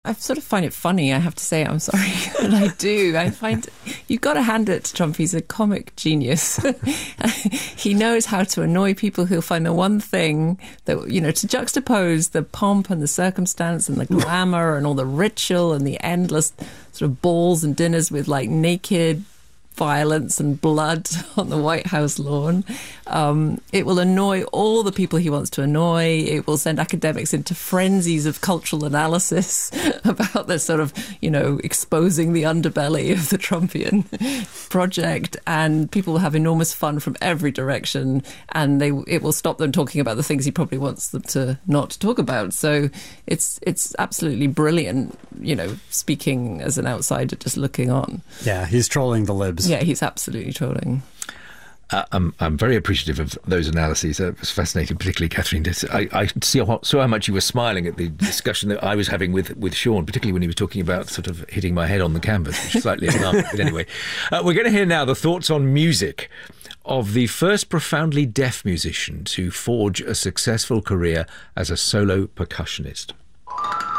I sort of find it funny, I have to say. I'm sorry, but I do. I find you've got to hand it to Trump. He's a comic genius. He knows how to annoy people. He'll find the one thing that, you know, to juxtapose the pomp and the circumstance and the glamour and all the ritual and the endless sort of balls and dinners with like naked violence and blood on the White House lawn. It will annoy all the people he wants to annoy. It will send academics into frenzies of cultural analysis about the sort of, you know, exposing the underbelly of the Trumpian project. And people will have enormous fun from every direction. And it will stop them talking about the things he probably wants them to not talk about. So it's absolutely brilliant, you know, speaking as an outsider, just looking on. Yeah, he's trolling the libs. Yeah, he's absolutely trolling. I'm very appreciative of those analyses. It was fascinating, particularly Catherine. I saw how much you were smiling at the discussion that I was having with Sean, particularly when he was talking about sort of hitting my head on the canvas, which is slightly alarming. But anyway, we're going to hear now the thoughts on music of the first profoundly deaf musician to forge a successful career as a solo percussionist.